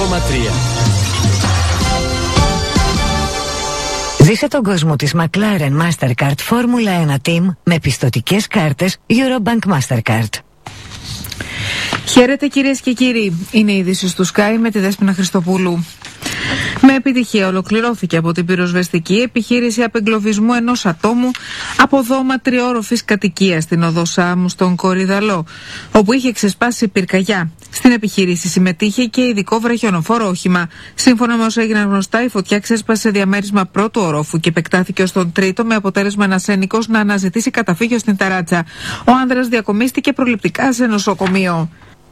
Ζήσε τον κόσμο της McLaren Mastercard Formula 1 Team με πιστωτικές κάρτες Eurobank Mastercard. Χαίρετε κυρίες και κύριοι, είναι η είδηση του Sky με τη Δέσποινα Χριστοπούλου. Με επιτυχία ολοκληρώθηκε από την πυροσβεστική επιχείρηση απεγκλωβισμού ενός ατόμου από δώμα τριόροφης κατοικίας στην οδό Σάμου στον Κορυδαλό, όπου είχε ξεσπάσει πυρκαγιά. Στην επιχείρηση συμμετείχε και ειδικό βραχιονοφόρο όχημα. Σύμφωνα με όσα έγιναν γνωστά, η φωτιά ξέσπασε σε διαμέρισμα πρώτου ορόφου και επεκτάθηκε ως τον τρίτο, με αποτέλεσμα ένας ένικος να αναζητήσει καταφύγιο στην ταράτσα. Ο άνδρας διακομίστηκε προληπτικά σε νοσοκομείο.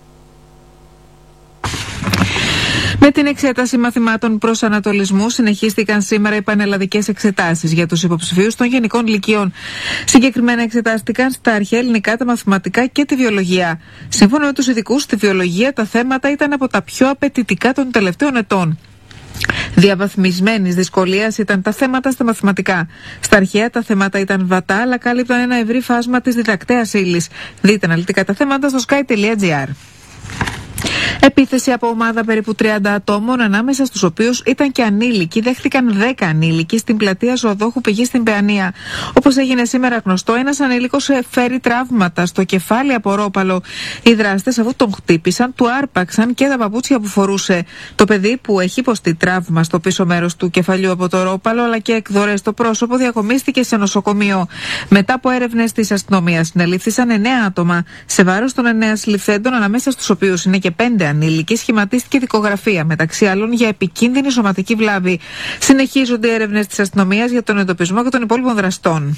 Με την εξέταση μαθημάτων προσανατολισμού συνεχίστηκαν σήμερα οι πανελλαδικές εξετάσεις για τους υποψηφίους των γενικών λυκείων. Συγκεκριμένα εξετάστηκαν στα αρχαία ελληνικά, τα μαθηματικά και τη βιολογία. Σύμφωνα με τους ειδικούς, στη βιολογία τα θέματα ήταν από τα πιο απαιτητικά των τελευταίων ετών. Διαβαθμισμένης δυσκολίας ήταν τα θέματα στα μαθηματικά. Στα αρχαία τα θέματα ήταν βατά, αλλά κάλυπταν ένα ευρύ φάσμα της διδακτέας ύλης. Δείτε αναλυτικά τα θέματα στο sky.gr. Επίθεση από ομάδα περίπου 30 ατόμων, ανάμεσα στους οποίους ήταν και ανήλικοι, δέχτηκαν 10 ανήλικοι στην πλατεία Ζωοδόχου Πηγής στην Παιανία. Όπως έγινε σήμερα γνωστό, ένας ανήλικος φέρει τραύματα στο κεφάλι από ρόπαλο. Οι δράστες, αφού τον χτύπησαν, του άρπαξαν και τα παπούτσια που φορούσε. Το παιδί, που έχει υποστεί τραύμα στο πίσω μέρος του κεφαλιού από το ρόπαλο αλλά και εκδορές στο πρόσωπο, διακομίστηκε σε νοσοκομείο. Μετά από έρευνες της αστυνομίας, συνελήφθησαν 9 άτομα. Σε βάρος των 9 συλληφθέντων, ανάμεσα στους οποίους είναι και 5 ανήλικοι, σχηματίστηκε δικογραφία, μεταξύ άλλων για επικίνδυνη σωματική βλάβη. Συνεχίζονται οι έρευνες της αστυνομίας για τον εντοπισμό και των υπόλοιπων δραστών.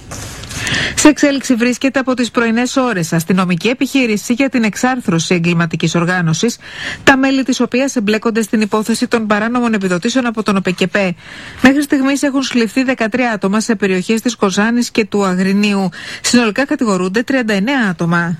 Σε εξέλιξη βρίσκεται από τις πρωινές ώρες αστυνομική επιχείρηση για την εξάρθρωση εγκληματικής οργάνωσης, τα μέλη της οποίας εμπλέκονται στην υπόθεση των παράνομων επιδοτήσεων από τον ΟΠΕΚΕΠΕ. Μέχρι στιγμής έχουν συλληφθεί 13 άτομα σε περιοχές της Κοζάνης και του Αγρινίου. Συνολικά κατηγορούνται 39 άτομα.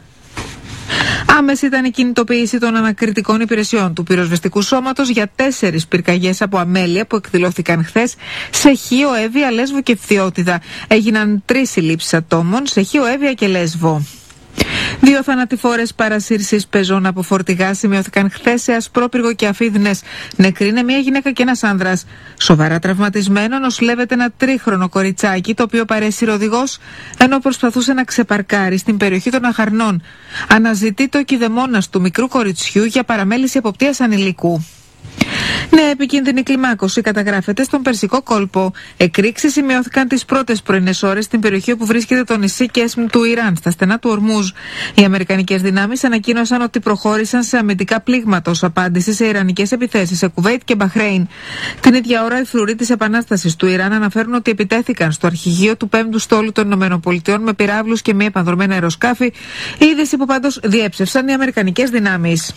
Άμεση ήταν η κινητοποίηση των ανακριτικών υπηρεσιών του πυροσβεστικού σώματος για 4 πυρκαγιές από αμέλεια που εκδηλώθηκαν χθες σε Χίο, Εύβοια, Λέσβο και Φθιώτιδα. Έγιναν 3 συλλήψεις ατόμων σε Χίο, Εύβοια και Λέσβο. 2 θανατηφόρες παρασύρσεις πεζών από φορτηγά σημειώθηκαν χθες σε Ασπρόπυργο και Αφίδνες. Νεκροί είναι μια γυναίκα και ένας άνδρας. Σοβαρά τραυματισμένο νοσηλεύεται ένα 3χρονο κοριτσάκι, το οποίο παρέσυρε ο οδηγός ενώ προσπαθούσε να ξεπαρκάρει στην περιοχή των Αχαρνών. Αναζητείται ο κηδεμόνας του μικρού κοριτσιού για παραμέληση εποπτείας ανηλίκου. Νέα επικίνδυνη κλιμάκωση καταγράφεται στον Περσικό κόλπο. Εκρήξεις σημειώθηκαν τις πρώτες πρωινές ώρες στην περιοχή όπου βρίσκεται το νησί Κέσμ του Ιράν, στα στενά του Ορμούζ. Οι αμερικανικές δυνάμεις ανακοίνωσαν ότι προχώρησαν σε αμυντικά πλήγματα ως απάντηση σε ιρανικές επιθέσεις σε Κουβέιτ και Μπαχρέιν. Την ίδια ώρα, οι φρουροί της Επανάστασης του Ιράν αναφέρουν ότι επιτέθηκαν στο αρχηγείο του 5ου στόλου των ΗΠΑ με πυράβλους και μη επανδρομένα αεροσκάφη. Είδηση που πάντως διέψευσαν οι αμερικανικές δυνάμεις.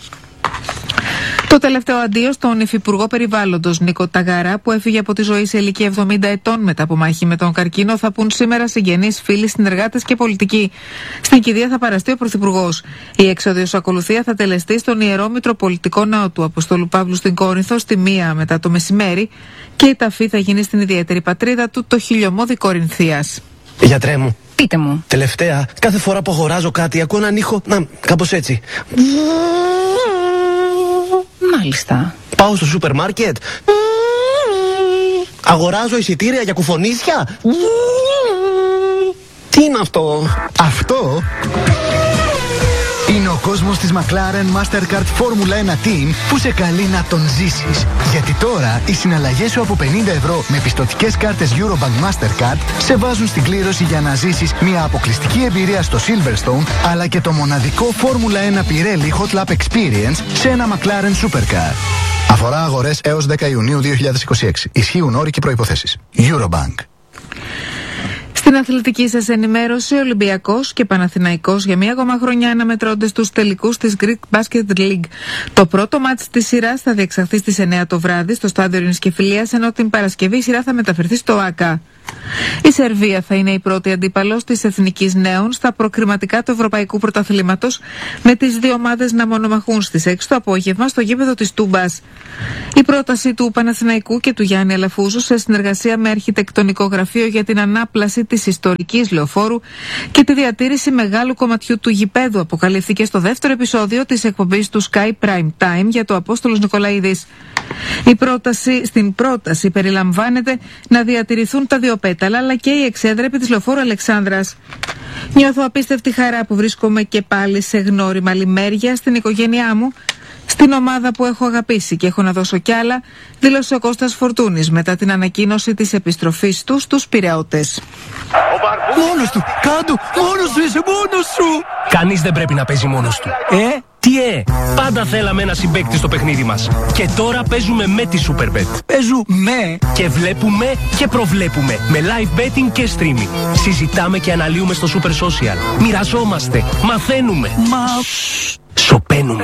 Το τελευταίο αντίο στον υφυπουργό περιβάλλοντος Νίκο Ταγαρά, που έφυγε από τη ζωή σε ηλικία 70 ετών μετά από μάχη με τον καρκίνο, θα πουν σήμερα συγγενείς, φίλοι, συνεργάτες και πολιτικοί. Στην κηδεία θα παραστεί ο Πρωθυπουργός. Η έξοδος ακολουθία θα τελεστεί στον Ιερό Μητροπολιτικό Ναό του Αποστόλου Παύλου στην Κόρινθο στη 1 μετά το μεσημέρι και η ταφή θα γίνει στην ιδιαίτερη πατρίδα του, το Χιλιομώδη Κορινθίας. Γιατρέ μου. Πείτε μου. Τελευταία, κάθε φορά που αγοράζω κάτι, ακούω έναν ήχο. Κάπως έτσι. Μάλιστα. Πάω στο σούπερ μάρκετ. Αγοράζω εισιτήρια για κουφονίσια. Τι είναι αυτό? Αυτό είναι ο κόσμος της McLaren Mastercard Formula 1 Team που σε καλεί να τον ζήσεις. Γιατί τώρα οι συναλλαγές σου από 50 ευρώ με πιστωτικές κάρτες Eurobank Mastercard σε βάζουν στην κλήρωση για να ζήσεις μια αποκλειστική εμπειρία στο Silverstone, αλλά και το μοναδικό Formula 1 Pirelli Hot Lap Experience σε ένα McLaren Supercar. Αφορά αγορές έως 10 Ιουνίου 2026. Ισχύουν όροι και προϋποθέσεις. Eurobank. Στην αθλητική σας ενημέρωση, Ολυμπιακός και Παναθηναϊκός για μία ακόμα χρονιά αναμετρώνται στους τελικούς της Greek Basket League. Το πρώτο μάτς της σειράς θα διεξαχθεί στις 9 το βράδυ στο στάδιο Ειρήνης και Φιλίας, ενώ την Παρασκευή η σειρά θα μεταφερθεί στο ΆΚΑ. Η Σερβία θα είναι η πρώτη αντίπαλος της Εθνικής Νέων στα προκριματικά του Ευρωπαϊκού Πρωταθλήματος, με τις 2 ομάδες να μονομαχούν στις 6 το απόγευμα στο γήπεδο της Τούμπας. Η πρόταση του Παναθηναϊκού και του Γιάννη Αλαφούζου, σε συνεργασία με αρχιτεκτονικό γραφείο για την ανάπλαση της της ιστορικής λεωφόρου και τη διατήρηση μεγάλου κομματιού του γηπέδου, αποκαλύφθηκε στο δεύτερο επεισόδιο της εκπομπής του Sky Prime Time για το Απόστολος Νικολαίδης. Στην πρόταση περιλαμβάνεται να διατηρηθούν τα δύο πέταλα αλλά και η εξέδρεπη της λεωφόρου Αλεξάνδρας. Νιώθω απίστευτη χαρά που βρίσκομαι και πάλι σε γνώριμα λιμέρια στην οικογένειά μου, στην ομάδα που έχω αγαπήσει και έχω να δώσω κι άλλα, δήλωσε ο Κώστας Φορτούνης μετά την ανακοίνωση της επιστροφής του στους Πειραιώτες. Μόνος του! Κάντο! Μόνος του! Είσαι μόνος σου! Κανείς δεν πρέπει να παίζει μόνος του. Τι πάντα θέλαμε ένα συμπαίκτη στο παιχνίδι μας. Και τώρα παίζουμε με τη Superbet. Παίζουμε! Και βλέπουμε και προβλέπουμε. Με live betting και streaming. Συζητάμε και αναλύουμε στο Super Social. Μοιραζόμαστε. Μαθαίνουμε. Σωπαίνουμε.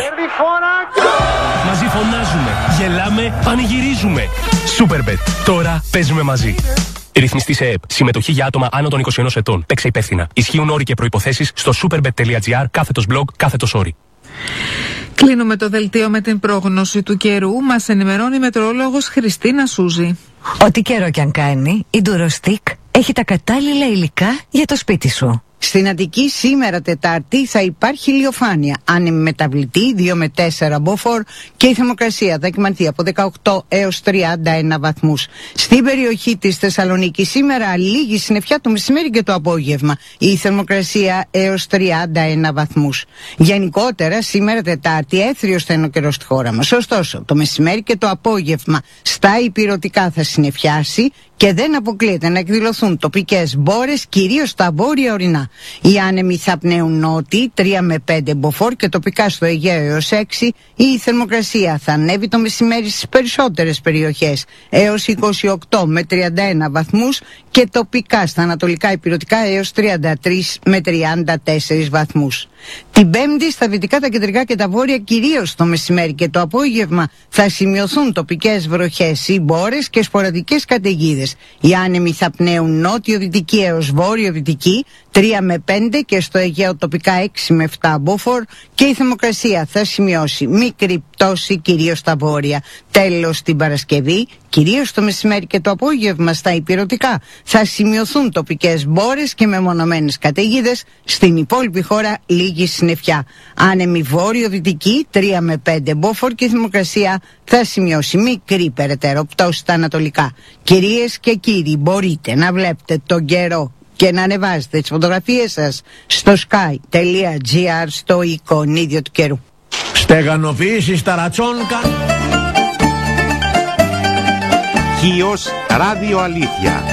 Μαζί φωνάζουμε. Γελάμε. Πανηγυρίζουμε. Superbet. Τώρα παίζουμε μαζί. Ρυθμιστή σε ΕΕΠ. Συμμετοχή για άτομα άνω των 21 ετών. Παίξε υπεύθυνα. Ισχύουν όροι και προϋποθέσεις στο superbet.gr/blog/όροι. Κλείνουμε το δελτίο με την πρόγνωση του καιρού. Μας ενημερώνει η μετεωρολόγος Χριστίνα Σούζη. Ό,τι καιρό κι αν κάνει, η Durostick έχει τα κατάλληλα υλικά για το σπίτι σου. Στην Αττική σήμερα Τετάρτη θα υπάρχει ηλιοφάνεια, άνεμη μεταβλητή 2 με 4 μποφόρ και η θερμοκρασία θα κυμανθεί από 18 έως 31 βαθμούς. Στην περιοχή της Θεσσαλονίκης σήμερα λίγη συννεφιά το μεσημέρι και το απόγευμα, η θερμοκρασία έως 31 βαθμούς. Γενικότερα σήμερα Τετάρτη έθριος θα είναι ο καιρός στη χώρα μας. Ωστόσο το μεσημέρι και το απόγευμα στα ηπειρωτικά θα συννεφιάσει και δεν αποκλείεται να εκδηλωθούν τοπικές μπόρες, κυρίως στα βόρεια ορεινά. Οι άνεμοι θα πνέουν νότιοι 3 με 5 μποφόρ και τοπικά στο Αιγαίο έως 6. Η θερμοκρασία θα ανέβει το μεσημέρι στις περισσότερες περιοχές έως 28 με 31 βαθμούς και τοπικά στα ανατολικά ηπειρωτικά έως 33 με 34 βαθμούς. Την Πέμπτη στα δυτικά, τα κεντρικά και τα βόρεια, κυρίως το μεσημέρι και το απόγευμα, θα σημειωθούν τοπικές βροχές ή μπόρες και σποραδικές καταιγίδες. Οι άνεμοι θα πνέουν νότιο-δυτική έως βόρειο-δυτική 3 με 5 και στο Αιγαίο τοπικά 6 με 7 μποφόρ και η θερμοκρασία θα σημειώσει μικρή πτώση κυρίως στα βόρεια. Τέλος την Παρασκευή, κυρίως το μεσημέρι και το απόγευμα στα ηπειρωτικά, θα σημειωθούν τοπικές μπόρες και μεμονωμένες καταιγίδες. Στην υπόλοιπη χώρα λίγη συννεφιά. Άνεμη βόρειο-δυτική 3 με 5 μποφόρ και η θερμοκρασία θα σημειώσει μικρή περαιτέρω πτώση στα ανατολικά. Κυρίες και κύριοι, μπορείτε να βλέπετε τον καιρό και να ανεβάζετε τις φωτογραφίες σας στο sky.gr στο εικονίδιο του καιρού. Στεγανοποίηση στα ρατσόνκα. Χίος Ράδιο Αλήθεια.